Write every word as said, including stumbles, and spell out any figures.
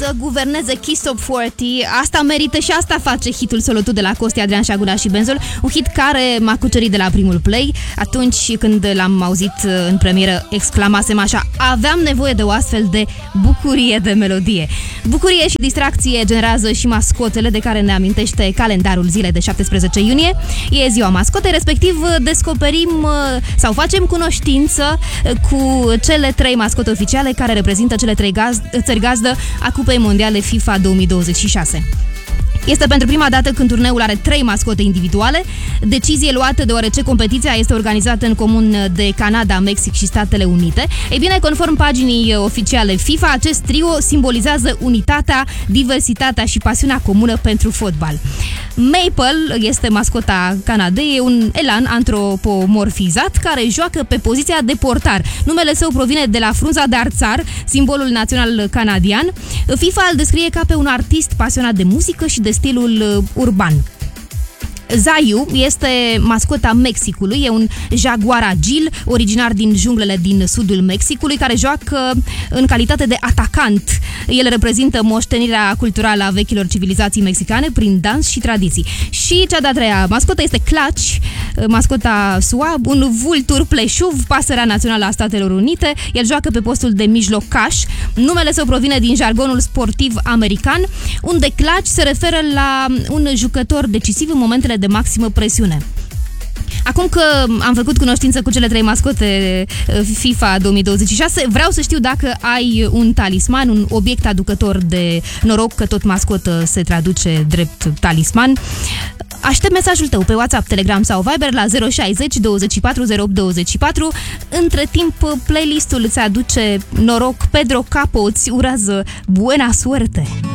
să guverneze Kiss Top patruzeci. Asta merită și asta face hitul Solo Tu de la Costi, Adrian Șaguna și Benzol. Un hit care m-a cucerit de la primul play. Atunci când l-am auzit în premieră, exclamasem așa: aveam nevoie de o astfel de bucurie de melodie. Bucurie și distracție generează și mascotele, de care ne amintește calendarul zilei de șaptesprezece iunie. E ziua mascotei, respectiv descoperim sau facem cunoștință cu cele trei mascote oficiale care reprezintă cele trei gaz- țări gazdă a Cupei Mondiale FIFA două mii douăzeci și șase. Este pentru prima dată când turneul are trei mascote individuale, decizie luată deoarece competiția este organizată în comun de Canada, Mexic și Statele Unite. Ei bine, conform paginii oficiale FIFA, acest trio simbolizează unitatea, diversitatea și pasiunea comună pentru fotbal. Maple este mascota Canadei, un elan antropomorfizat care joacă pe poziția de portar. Numele său provine de la frunza de arțar, simbolul național canadian. FIFA îl descrie ca pe un artist pasionat de muzică și de stilul urban. Zayu este mascota Mexicului, e un jaguar agil, originar din junglele din sudul Mexicului, care joacă în calitate de atacant. El reprezintă moștenirea culturală a vechilor civilizații mexicane prin dans și tradiții. Și cea de-a treia mascotă este Clutch, mascota S U A, un vultur pleșuv, pasărea națională a Statelor Unite. El joacă pe postul de mijlocaș. Numele său provine din jargonul sportiv american, unde Clutch se referă la un jucător decisiv în momentele de maximă presiune. Acum că am făcut cunoștință cu cele trei mascote FIFA două mii douăzeci și șase, vreau să știu dacă ai un talisman, un obiect aducător de noroc, că tot mascotă se traduce drept talisman. Aștept mesajul tău pe WhatsApp, Telegram sau Viber la zero șaizeci douăzeci și patru zero opt douăzeci și patru. Între timp, playlistul îți aduce noroc. Pedro Capo îți urează buena suerte.